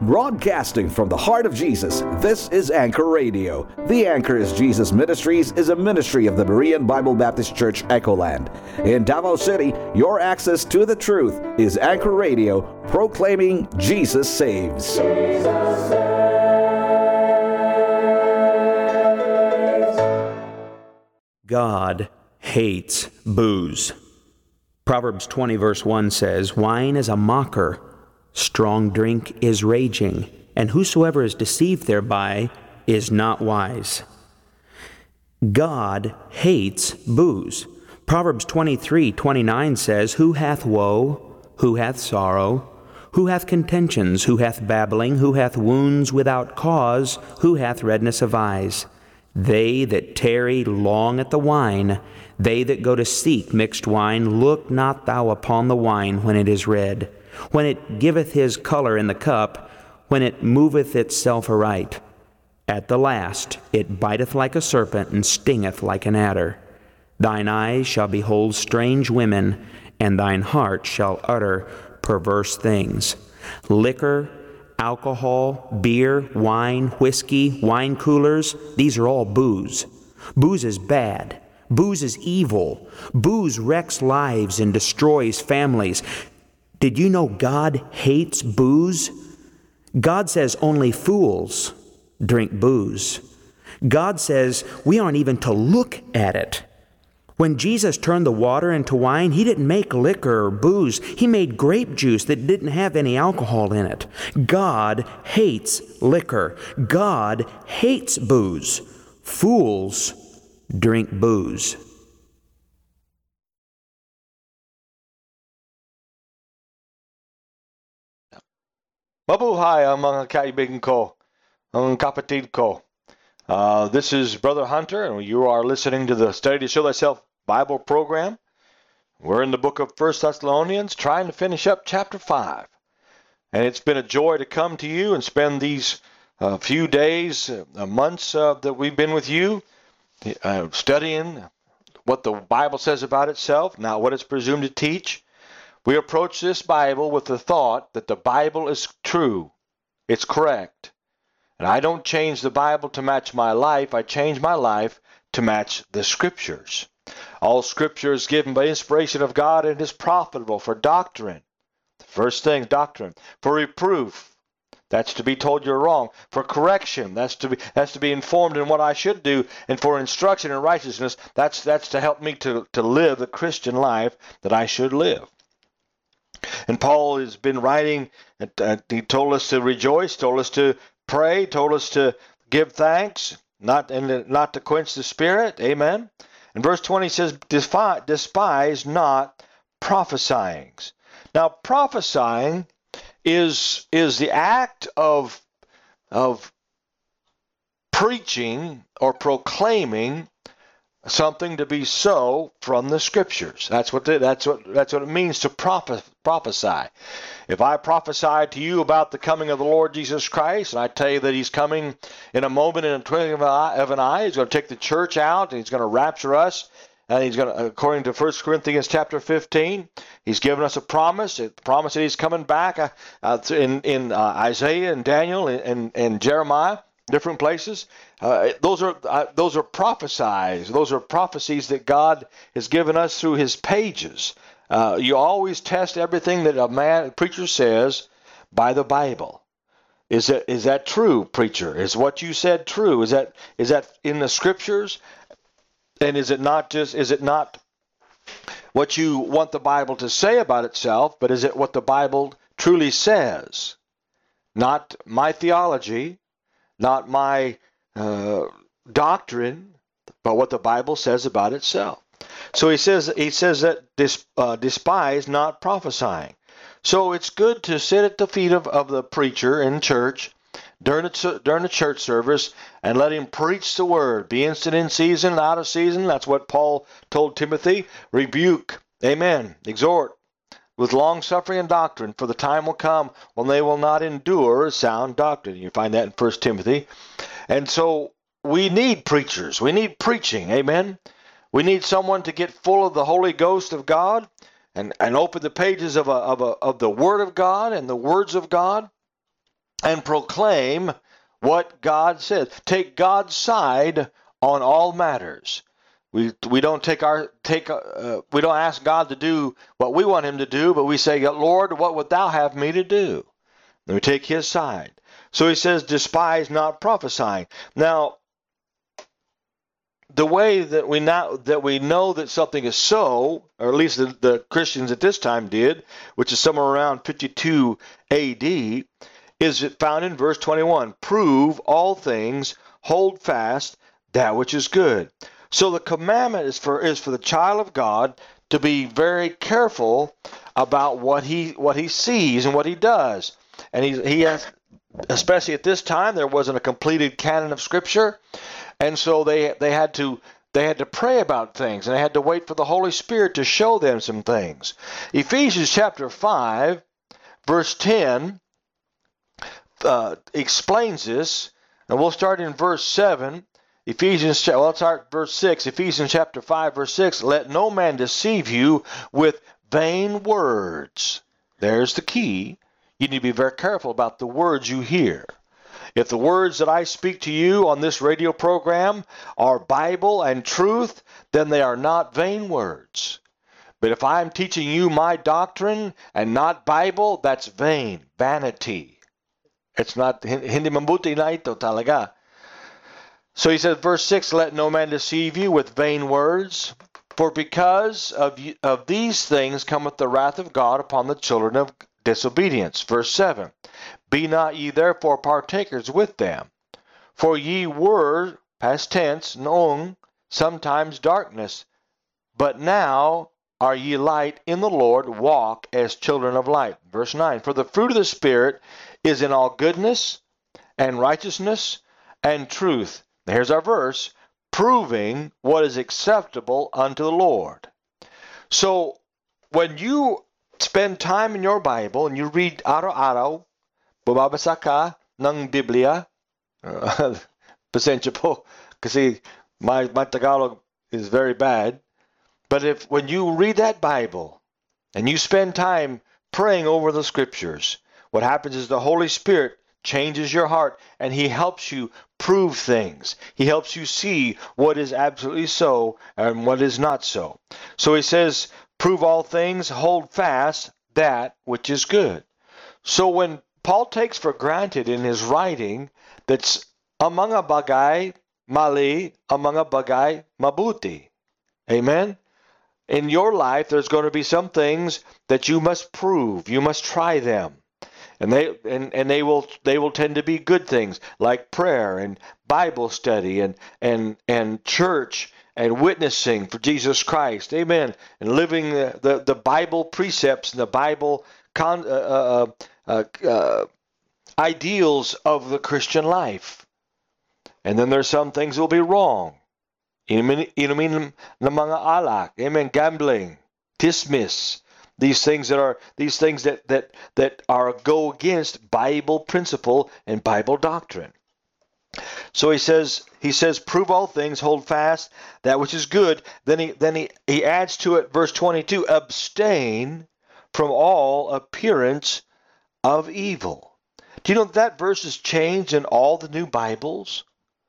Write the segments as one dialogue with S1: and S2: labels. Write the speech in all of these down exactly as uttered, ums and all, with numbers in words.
S1: Broadcasting from the heart of Jesus, this is Anchor Radio. The Anchor is Jesus Ministries is a ministry of the Berean Bible Baptist Church, Echoland. In Davao City, your access to the truth is Anchor Radio, proclaiming Jesus saves. Jesus saves.
S2: God hates booze. Proverbs twenty verse one says, "Wine is a mocker, strong drink is raging, and whosoever is deceived thereby is not wise." God hates booze. Proverbs twenty-three twenty-nine says, "Who hath woe? Who hath sorrow? Who hath contentions? Who hath babbling? Who hath wounds without cause? Who hath redness of eyes? They that tarry long at the wine, they that go to seek mixed wine, look not thou upon the wine when it is red, when it giveth his color in the cup, when it moveth itself aright. At the last it biteth like a serpent, and stingeth like an adder. Thine eyes shall behold strange women, and thine heart shall utter perverse things." Liquor, alcohol, beer, wine, whiskey, wine coolers, these are all booze. Booze is bad. Booze is evil. Booze wrecks lives and destroys families. Did you know God hates booze? God says only fools drink booze. God says we aren't even to look at it. When Jesus turned the water into wine, he didn't make liquor or booze. He made grape juice that didn't have any alcohol in it. God hates liquor. God hates booze. Fools drink booze.
S3: Mabuhay ang mga kaibigan ko, ang kapatid ko. Uh, this is Brother Hunter, and you are listening to the Study to Show Thyself Bible program. We're in the book of First Thessalonians, trying to finish up chapter five. And it's been a joy to come to you and spend these uh, few days, uh, months uh, that we've been with you, uh, studying what the Bible says about itself, not what it's presumed to teach. We approach this Bible with the thought that the Bible is true, it's correct. And I don't change the Bible to match my life, I change my life to match the Scriptures. All Scripture is given by inspiration of God and is profitable for doctrine. The first thing, doctrine. For reproof, that's to be told you're wrong. For correction, that's to be that's to be informed in what I should do. And for instruction in righteousness, that's that's to help me to, to live the Christian life that I should live. And Paul has been writing, uh, he told us to rejoice, told us to pray, told us to give thanks, not and not to quench the spirit. Amen. And verse twenty says, "Despise not prophesying." Now, prophesying is is the act of of preaching or proclaiming something to be so from the Scriptures. That's what the, that's what that's what it means to prophe- prophesy. If I prophesy to you about the coming of the Lord Jesus Christ, and I tell you that He's coming in a moment, in a twinkling of an eye, of an eye He's going to take the church out, and He's going to rapture us, and He's going to, according to First Corinthians chapter fifteen, He's given us a promise, a promise that He's coming back uh, uh, in in uh, Isaiah and Daniel and, and, and Jeremiah. Different places. Uh, those are uh, those are prophesies. Those are prophecies that God has given us through His pages. Uh, you always test everything that a man, a preacher says by the Bible. Is that is that true, preacher? Is what you said true? Is that is that in the Scriptures? And is it not just is it not what you want the Bible to say about itself, but is it what the Bible truly says? Not my theology, not my uh, doctrine, but what the Bible says about itself. So he says he says that dis, uh, despise not prophesying. So it's good to sit at the feet of, of the preacher in church during a, during a church service and let him preach the word. Be instant in season and out of season. That's what Paul told Timothy. Rebuke, amen, exhort with long suffering and doctrine, for the time will come when they will not endure sound doctrine. You find that in First Timothy. And so we need preachers. We need preaching. Amen. We need someone to get full of the Holy Ghost of God and, and open the pages of, a, of, a, of the Word of God and the words of God and proclaim what God says. Take God's side on all matters. We we don't take our take uh, we don't ask God to do what we want him to do, but we say, Lord, what would thou have me to do? And we take his side. So he says, despise not prophesying. Now, the way that we now that we know that something is so, or at least the, the Christians at this time did, which is somewhere around fifty-two A D, is it found in verse twenty-one. Prove all things, hold fast that which is good. So the commandment is for is for the child of God to be very careful about what he what he sees and what he does. And he he has, especially at this time, there wasn't a completed canon of Scripture, and so they they had to they had to pray about things, and they had to wait for the Holy Spirit to show them some things. Ephesians chapter five, verse ten, uh, explains this, and we'll start in verse seven. Ephesians, well, let's start verse six. Ephesians chapter five, verse six. Let no man deceive you with vain words. There's the key. You need to be very careful about the words you hear. If the words that I speak to you on this radio program are Bible and truth, then they are not vain words. But if I'm teaching you my doctrine and not Bible, that's vain, vanity. It's not, hindi mabuti na ito talaga. So he says, verse six, let no man deceive you with vain words, for because of, you, of these things cometh the wrath of God upon the children of disobedience. Verse seven, be not ye therefore partakers with them, for ye were, past tense, noong, sometimes darkness, but now are ye light in the Lord, walk as children of light. Verse nine, for the fruit of the Spirit is in all goodness and righteousness and truth. Here's our verse, proving what is acceptable unto the Lord. So when you spend time in your Bible and you read araw-araw, bumabasa ka ng Biblia, uh, pasensya po, kasi my, my Tagalog is very bad, but if when you read that Bible and you spend time praying over the Scriptures, what happens is the Holy Spirit changes your heart, and he helps you prove things. He helps you see what is absolutely so and what is not so. So he says, prove all things, hold fast that which is good. So when Paul takes for granted in his writing that's ang mga bagay mali, ang mga bagay mabuti. Amen? In your life, there's going to be some things that you must prove. You must try them. And they and, and they will they will tend to be good things like prayer and Bible study and and and church and witnessing for Jesus Christ, amen, and living the the, the Bible precepts and the Bible con, uh, uh, uh, uh, ideals of the Christian life. And then there's some things that will be wrong. Inumin ng mga alak, amen, gambling, tismis. These things that are these things that, that that are go against Bible principle and Bible doctrine. So he says he says prove all things, hold fast that which is good. Then he then he, he adds to it verse twenty-two, abstain from all appearance of evil. Do you know that, that verse is changed in all the new Bibles?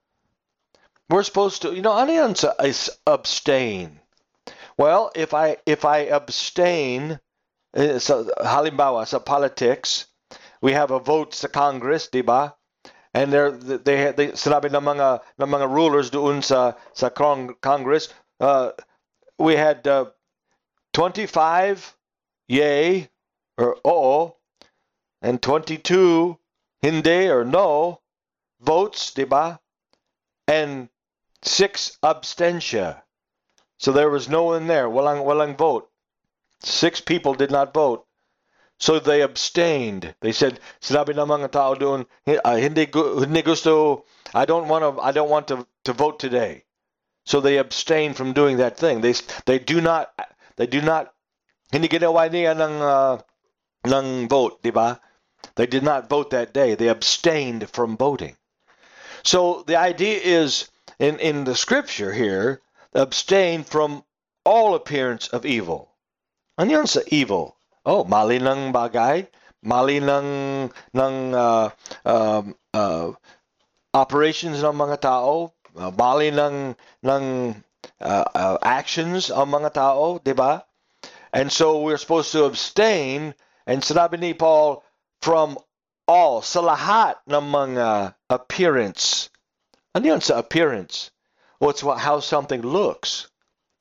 S3: We're supposed to, you know, ano yan sa abstain? Well, if I if I abstain, so, halimbawa sa politics, we have a vote sa Congress, di ba? And they they they sinabi ng mga ng mga rulers doon sa sa Congress, uh, we had uh, twenty-five yay or oo, and twenty-two hindi or no votes, di ba? And six abstention. So there was no one there. Walang, walang vote. Six people did not vote. So they abstained. They said, sinabi ng mga tao doon, hindi, hindi gusto, I don't want to, I don't want to, to vote today. So they abstained from doing that thing. They, they do not, they do not, hindi ginawa niya ng, uh, ng vote, di ba? They did not vote that day. They abstained from voting. So the idea is, in, in the scripture here, abstain from all appearance of evil. Ano yan sa evil? Oh, mali ng bagay, mali ng ng uh, uh, uh, operations ng mga tao, uh, mali ng ng uh, uh, actions ng mga tao, di ba? And so we're supposed to abstain, and sinabi ni Paul, from all, sa lahat ng mga appearance. Ano yun sa appearance? Well, it's what, how something looks.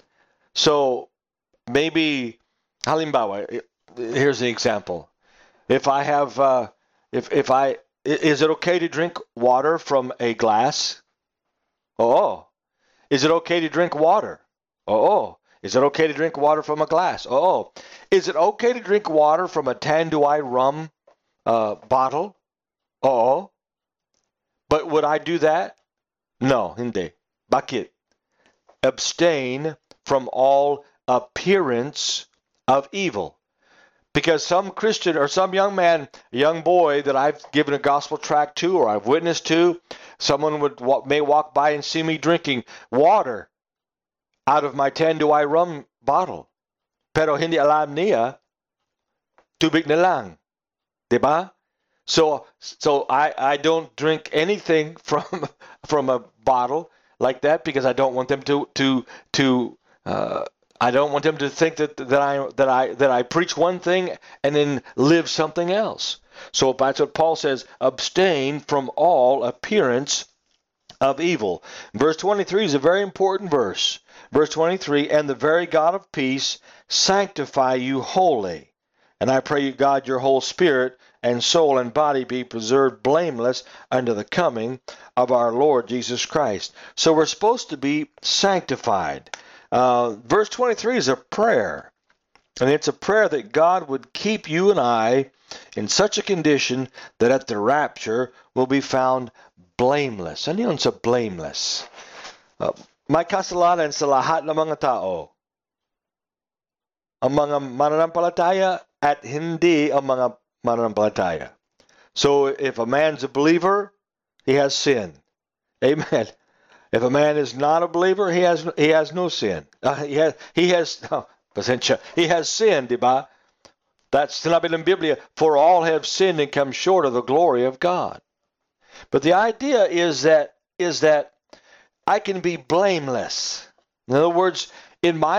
S3: So, maybe, halimbawa, here's the example. If I have, uh, if if I, is it okay to drink water from a glass? Oh. Is it okay to drink water? Oh. Is it okay to drink water from a glass? Oh. Is it okay to drink water from a Tanduay rum uh, bottle? Oh. But would I do that? No, hindi. Bakit? Abstain from all appearance of evil. Because some Christian or some young man, young boy that I've given a gospel tract to or I've witnessed to, someone would may walk by and see me drinking water out of my Tanduay rum bottle. Pero hindi alam niya, tubig na lang. Diba? So so I, I don't drink anything from from a bottle like that because I don't want them to to to uh, I don't want them to think that that I that I that I preach one thing and then live something else. So that's what Paul says, abstain from all appearance of evil. Verse twenty-three is a very important verse. Verse twenty-three, and the very God of peace sanctify you wholly. And I pray you, God, your whole spirit and soul and body be preserved blameless unto the coming of our Lord Jesus Christ. So we're supposed to be sanctified. Uh, verse twenty-three is a prayer. And it's a prayer that God would keep you and I in such a condition that at the rapture will be found blameless. Ano yun sa blameless? Uh, may kasalanan sa lahat ng mga tao. Ang mga mananampalataya at hindi ang mga mananampalataya. So if a man's a believer, he has sin. Amen. If a man is not a believer, he has he has no sin. Uh, he has he has oh, pasensya. He has sin, di ba? That's sinabi ng Biblia, for all have sinned and come short of the glory of God. But the idea is that is that I can be blameless. In other words, in my